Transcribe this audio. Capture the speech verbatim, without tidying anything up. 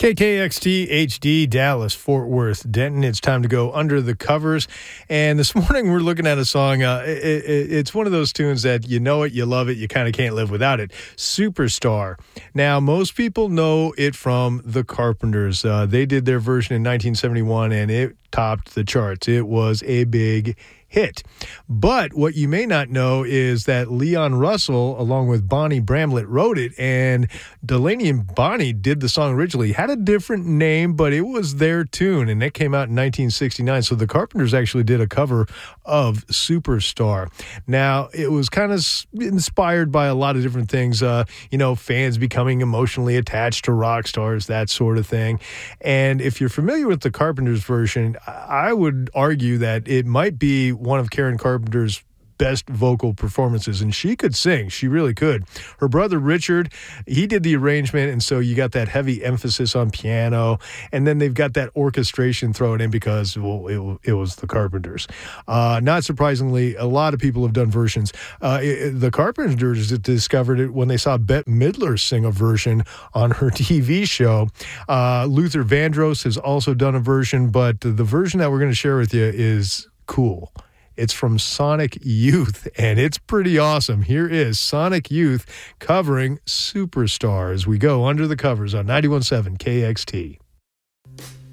K K X T H D, Dallas, Fort Worth, Denton. It's time to go under the covers. And this morning we're looking at a song. Uh, it, it, it's one of those tunes that you know it, you love it, you kind of can't live without it. Superstar. Now, most people know it from the Carpenters. Uh, they did their version in nineteen seventy-one, and it topped the charts. It was a big hit. But what you may not know is that Leon Russell, along with Bonnie Bramlett, wrote it, and Delaney and Bonnie did the song originally. Had a different name, but it was their tune, and it came out in nineteen sixty-nine. So the Carpenters actually did a cover of Superstar. Now, it was kind of inspired by a lot of different things, uh, you know, fans becoming emotionally attached to rock stars, that sort of thing. And if you're familiar with the Carpenters version, I would argue that it might be one of Karen Carpenter's best vocal performances, and she could sing. She really could. Her brother Richard, he did the arrangement, and so you got that heavy emphasis on piano, and then they've got that orchestration thrown in because, well, it, it was the Carpenters. Uh, not surprisingly, a lot of people have done versions. Uh, it, the Carpenters discovered it when they saw Bette Midler sing a version on her T V show. Uh, Luther Vandross has also done a version, but the version that we're going to share with you is cool. It's from Sonic Youth, and it's pretty awesome. Here is Sonic Youth covering Superstar as we go under the covers on ninety-one point seven K X T.